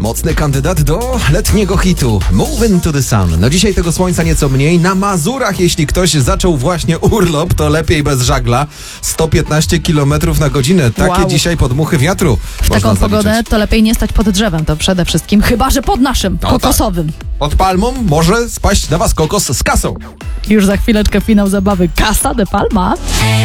Mocny kandydat do letniego hitu Move Into the Sun. No dzisiaj tego słońca nieco mniej. Na Mazurach, jeśli ktoś zaczął właśnie urlop, to lepiej bez żagla. 115 km na godzinę. Takie dzisiaj podmuchy wiatru. W taką pogodę to lepiej nie stać pod drzewem, to przede wszystkim. Chyba że pod naszym, kokosowym. Tak. Pod palmą może spaść na was kokos z kasą. Już za chwileczkę finał zabawy Casa de Palma.